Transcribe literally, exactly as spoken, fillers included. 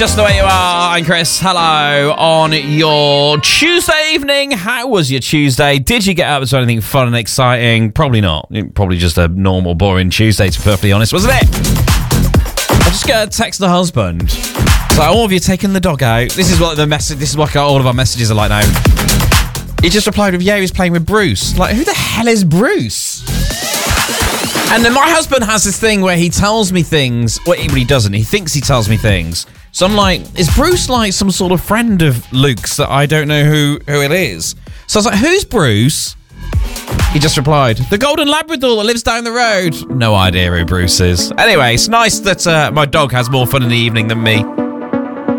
Just the Way You Are. I'm Chris. Hello on your Tuesday evening. How was your Tuesday? Did you get up to anything fun and exciting? Probably not. Probably just a normal, boring Tuesday, to be perfectly honest, wasn't it? I just got a text the husband. So, all of you taking the dog out. This is what the message. This is what all of our messages are like now. He just replied with, "Yeah, he was playing with Bruce." Like, who the hell is Bruce? And then my husband has this thing where he tells me things. Well, he really doesn't. He thinks he tells me things. So I'm like, is Bruce like some sort of friend of Luke's that I don't know who, who it is? So I was like, who's Bruce? He just replied, the golden Labrador that lives down the road. No idea who Bruce is. Anyway, it's nice that uh, my dog has more fun in the evening than me.